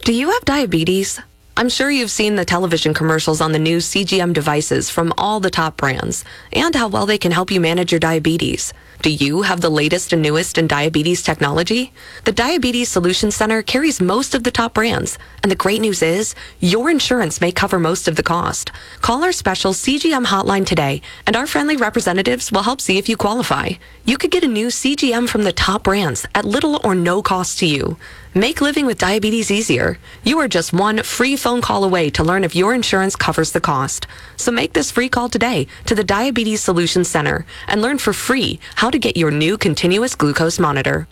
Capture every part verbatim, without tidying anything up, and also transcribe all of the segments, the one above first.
Do you have diabetes? I'm sure you've seen the television commercials on the new C G M devices from all the top brands and how well they can help you manage your diabetes. Do you have the latest and newest in diabetes technology? The Diabetes Solutions Center carries most of the top brands, and the great news is your insurance may cover most of the cost. Call our special C G M hotline today, and our friendly representatives will help see if you qualify. You could get a new C G M from the top brands at little or no cost to you. Make living with diabetes easier. You are just one free phone call away to learn if your insurance covers the cost. So make this free call today to the Diabetes Solutions Center and learn for free how to get your new continuous glucose monitor.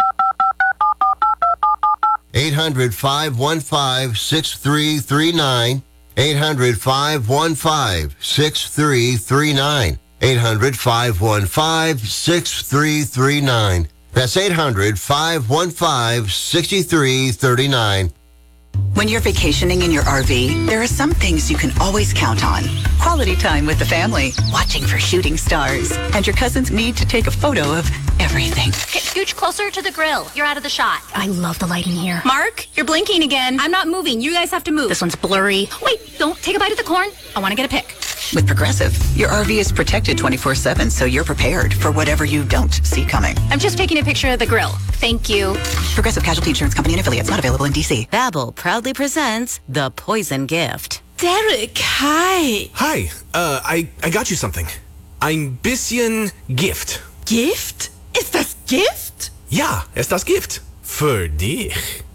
eight hundred, five one five, six three three nine. eight hundred, five one five, six three three nine. eight hundred, five one five, six three three nine. That's eight hundred, five one five, six three three nine. When you're vacationing in your R V, there are some things you can always count on. Quality time with the family, watching for shooting stars, and your cousins need to take a photo of everything. Okay, scooch closer to the grill. You're out of the shot. I love the lighting here. Mark, you're blinking again. I'm not moving. You guys have to move. This one's blurry. Wait, don't take a bite of the corn. I want to get a pic. With Progressive, your R V is protected twenty-four seven, so you're prepared for whatever you don't see coming. I'm just taking a picture of the grill. Thank you. Progressive Casualty Insurance Company and affiliates, not available in D C. Babbel proudly presents The Poison Gift. Derek, hi. Hi, uh, I, I got you something. Ein bisschen Gift. Gift? Ist das Gift? Ja, ist das Gift. Für dich.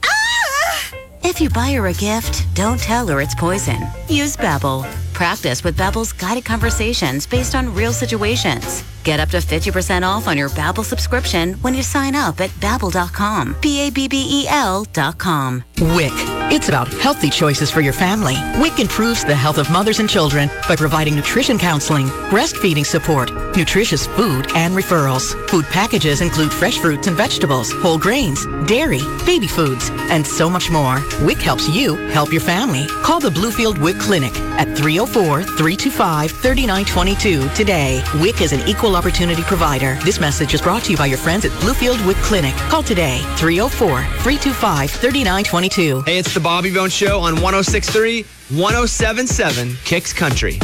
If you buy her a gift, don't tell her it's poison. Use Babbel. Practice with Babbel's guided conversations based on real situations. Get up to fifty percent off on your Babbel subscription when you sign up at babbel dot com. B A B B E L dot com. WIC. It's about healthy choices for your family. WIC improves the health of mothers and children by providing nutrition counseling, breastfeeding support, nutritious food, and referrals. Food packages include fresh fruits and vegetables, whole grains, dairy, baby foods, and so much more. WIC helps you help your family. Call the Bluefield WIC Clinic at three oh four, three two five, three nine two two today. WIC is an equal opportunity provider. This message is brought to you by your friends at Bluefield WIC Clinic. Call today, three oh four, three two five, three nine two two. Hey, it's the Bobby Bone Show on one oh six point three, one oh seven point seven Kicks Country.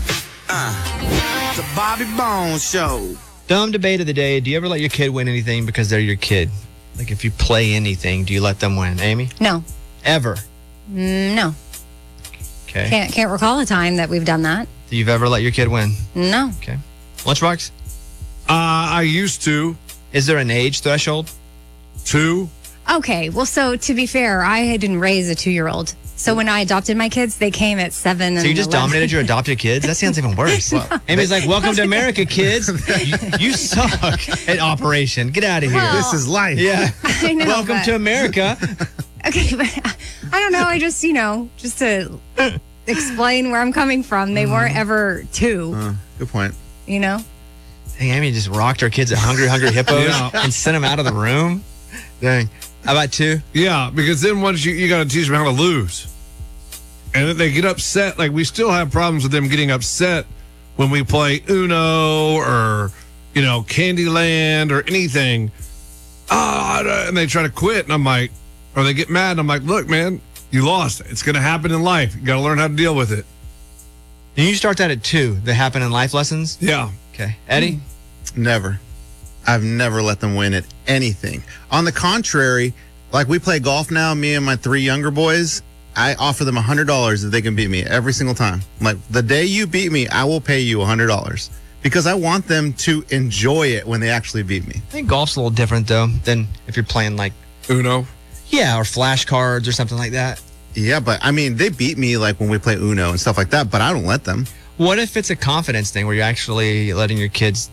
Uh, the Bobby Bone Show. Dumb debate of the day. Do you ever let your kid win anything because they're your kid? Like if you play anything, do you let them win? Amy? No. Ever? Mm, no. Okay. Can't, can't recall a time that we've done that. Do you've ever let your kid win? No. Okay. Lunchbox? Uh, I used to. Is there an age threshold? Two. Okay, well, so to be fair, I didn't raise a two-year-old. So when I adopted my kids, they came at seven and So you just eleven. dominated your adopted kids? That sounds even worse. Well, Amy's like, welcome to America, kids. you, you suck at operation. Get out of here. Well, this is life. Yeah. I know, welcome but- to America. Okay, but I don't know. I just, you know, just to explain where I'm coming from, they weren't ever two, Uh, good point. you know? Hey, Amy just rocked her kids at Hungry Hungry Hippos Yeah. and sent them out of the room. Dang. How about two? Yeah, because then once you, you got to teach them how to lose. And if they get upset, like we still have problems with them getting upset when we play Uno or, you know, Candyland or anything. Ah, and they try to quit. And I'm like, or they get mad. And I'm like, look, man, you lost. It's going to happen in life. You got to learn how to deal with it. And you start that at two, that happen in life lessons? Yeah. Okay. Eddie? Never. I've never let them win at anything. On the contrary, like we play golf now, me and my three younger boys, I offer them one hundred dollars if they can beat me every single time. Like, the day you beat me, I will pay you one hundred dollars because I want them to enjoy it when they actually beat me. I think golf's a little different, though, than if you're playing like Uno. Yeah, or flashcards or something like that. Yeah, but I mean, they beat me like when we play Uno and stuff like that, but I don't let them. What if it's a confidence thing where you're actually letting your kids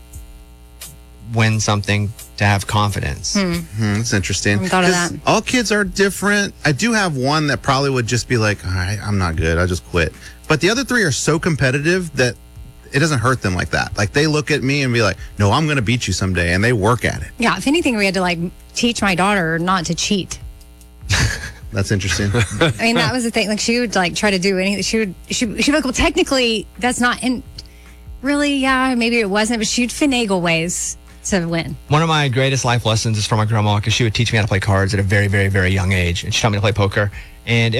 win something to have confidence? Hmm. Hmm, that's interesting. I hadn't thought of 'Cause that. all kids are different. I do have one that probably would just be like, all right, I'm not good. I just quit. But the other three are so competitive that it doesn't hurt them like that. Like, they look at me and be like, no, I'm going to beat you someday. And they work at it. Yeah, if anything, we had to like teach my daughter not to cheat. That's interesting. I mean, that was the thing. Like, she would like try to do anything. She would, she, she'd be like, well, technically, that's not in. Really, yeah, maybe it wasn't, but she'd finagle ways to win. One of my greatest life lessons is from my grandma because she would teach me how to play cards at a very, very, very young age. And she taught me to play poker. And